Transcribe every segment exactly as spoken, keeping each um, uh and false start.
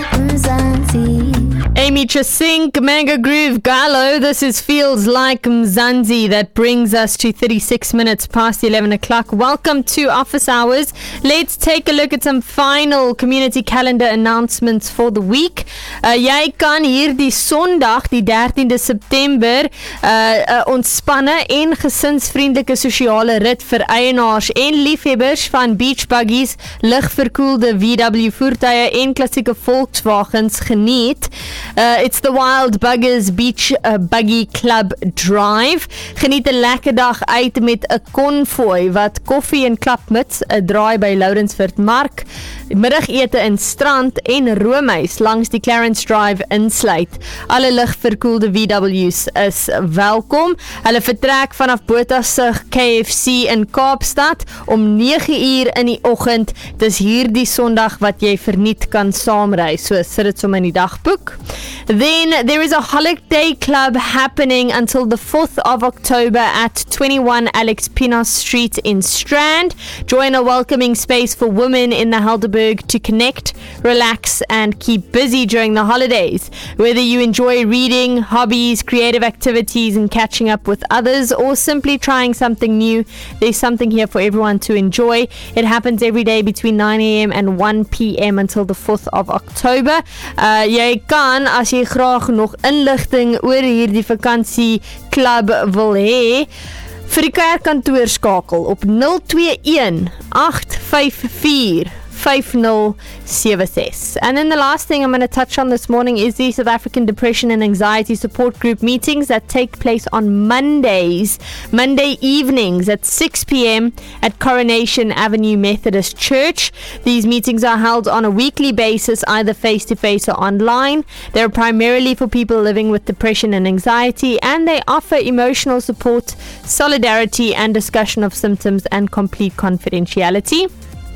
Amy Chasink, Mango Groove, Gallo. This is Feels Like Mzansi. That brings us to thirty-six minutes past eleven o'clock. Welcome to Office Hours. Let's take a look at some final community calendar announcements for the week. Uh, jy kan hierdie Sondag, die dertiende September, uh, uh, ontspanne en gesinsvriendelike sosiale rit vir eienaars en liefhebbers van beach buggies, ligverkoelde V W voertuie en klassieke Volkswagens geniet. Uh, it's the Wild Buggers Beach uh, Buggy Club Drive. Geniet 'n lekker dag uit met 'n konvooi wat koffie en klapmuts, 'n draai by Lourensfort Mark, middagete in Strand en roomhuis langs die Clarence Drive insluit. Alle ligverkoelde V W's is welkom. Hulle vertrek vanaf Botasig K F C in Kaapstad om nege uur in die oggend. Dis hierdie Sondag wat jy verniet kan saamreis. So sit dit sommer in die dagboek. Then there is a holiday club happening until the fourth of October at twenty-one Alex Pinos Street in Strand. Join a welcoming space for women in the Helderberg to connect, relax and keep busy during the holidays. Whether you enjoy reading, hobbies, creative activities and catching up with others, or simply trying something new, there's something here for everyone to enjoy. It happens every day between nine a.m. and one p.m. until the fourth of October. Uh, jy kan, as jy graag nog inligting oor hierdie vakansie klub wil hê, vir die kerkkantoor skakel op nul twee een agt vyf vier vyf nul sewe ses. And then the last thing I'm going to touch on this morning is the South African Depression and Anxiety Support Group meetings that take place on Mondays, Monday evenings at six p.m. at Coronation Avenue Methodist Church. These meetings are held on a weekly basis, either face-to-face or online. They're primarily for people living with depression and anxiety, and they offer emotional support, solidarity, and discussion of symptoms and complete confidentiality.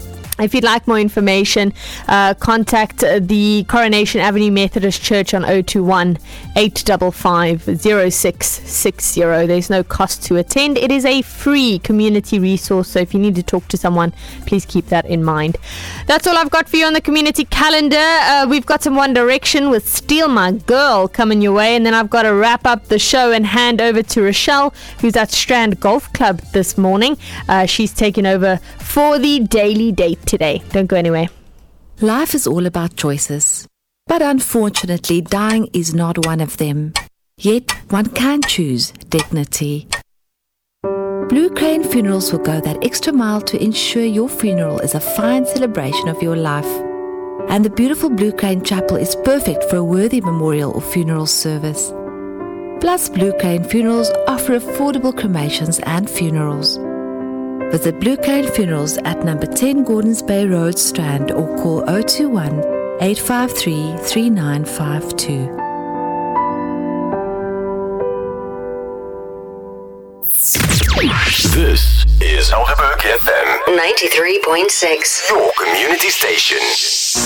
If you'd like more information, uh, contact the Coronation Avenue Methodist Church on zero two one eight five five zero six six zero. There's no cost to attend. It is a free community resource, so if you need to talk to someone, please keep that in mind. That's all I've got for you on the community calendar. Uh, we've got some One Direction with Steal My Girl coming your way, and then I've got to wrap up the show and hand over to Rochelle, who's at Strand Golf Club this morning. Uh, she's taken over for the Daily Date today. Don't go anywhere. Life is all about choices, but unfortunately dying is not one of them. Yet one can choose dignity. Blue Crane Funerals will go that extra mile to ensure your funeral is a fine celebration of your life. And the beautiful Blue Crane Chapel is perfect for a worthy memorial or funeral service. Plus, Blue Crane Funerals offer affordable cremations and funerals. Visit Blue Crane Funerals at number ten Gordons Bay Road, Strand, or call zero two one eight five three three nine five two. This is Helderberg F M ninety-three point six. Your community station.